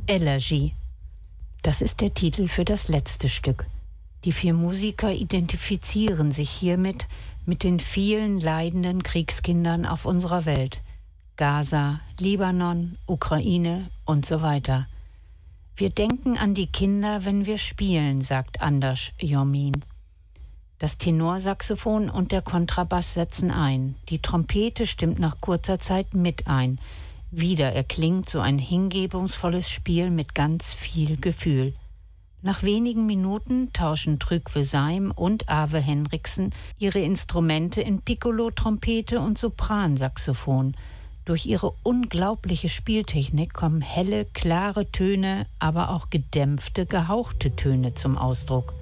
Elegy. Das ist der Titel für das letzte Stück. Die 4 Musiker identifizieren sich hiermit mit den vielen leidenden Kriegskindern auf unserer Welt. Gaza, Libanon, Ukraine und so weiter. Wir denken an die Kinder, wenn wir spielen, sagt Anders Yomin. Das Tenorsaxophon und der Kontrabass setzen ein. Die Trompete stimmt nach kurzer Zeit mit ein. Wieder erklingt so ein hingebungsvolles Spiel mit ganz viel Gefühl. Nach wenigen Minuten tauschen Trygve Seim und Ave Henriksen ihre Instrumente in Piccolo-Trompete und Sopransaxophon. Durch ihre unglaubliche Spieltechnik kommen helle, klare Töne, aber auch gedämpfte, gehauchte Töne zum Ausdruck.